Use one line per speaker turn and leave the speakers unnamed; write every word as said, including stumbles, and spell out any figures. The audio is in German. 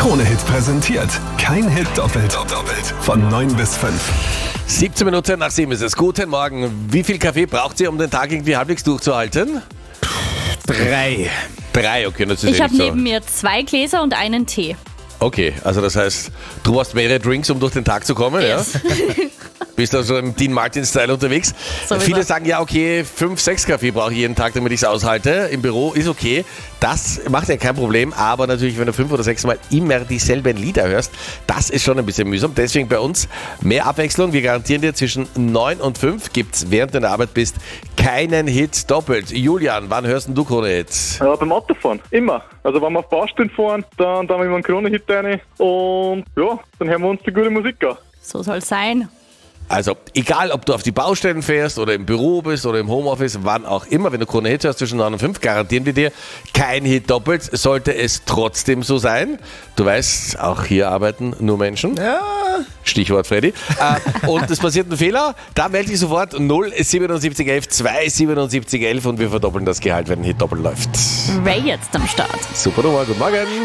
Krone-Hit präsentiert. Kein Hit doppelt. doppelt. Von neun bis fünf.
siebzehn Minuten nach sieben ist es. Guten Morgen. Wie viel Kaffee braucht ihr, um den Tag irgendwie halbwegs durchzuhalten?
Drei.
Drei, okay, das ist
Ich
eh
habe
nicht so.
neben mir zwei Gläser und einen Tee.
Okay, also das heißt, du brauchst mehrere Drinks, um durch den Tag zu kommen,
Yes.
ja? Bist also im Dean Martin-Style unterwegs.
Sowieso.
Viele sagen, ja okay, fünf, sechs Kaffee brauche ich jeden Tag, damit ich es aushalte. Im Büro ist okay. Das macht ja kein Problem, aber natürlich, wenn du fünf oder sechs Mal immer dieselben Lieder hörst, das ist schon ein bisschen mühsam. Deswegen bei uns mehr Abwechslung. Wir garantieren dir, zwischen neun und fünf gibt es, während du in der Arbeit bist, keinen Hit doppelt. Julian, wann hörst denn du Krone-Hits?
Ja, beim Autofahren, immer. Also wenn wir auf Baustellen fahren, dann, dann haben wir einen Krone-Hit rein und ja, dann hören wir uns die gute Musik an.
So soll es sein.
Also, egal ob du auf die Baustellen fährst oder im Büro bist oder im Homeoffice, wann auch immer, wenn du Krone-Hits hörst zwischen neun und fünf, garantieren wir dir, kein Hit doppelt, sollte es trotzdem so sein. Du weißt, auch hier arbeiten nur Menschen.
Ja.
Stichwort Freddy. äh, und es passiert ein Fehler, da melde ich sofort null siebenundsiebzig elf zwei siebenundsiebzig elf und wir verdoppeln das Gehalt, wenn ein Hit doppelt läuft.
Ray jetzt am Start.
Super Nummer, guten Morgen.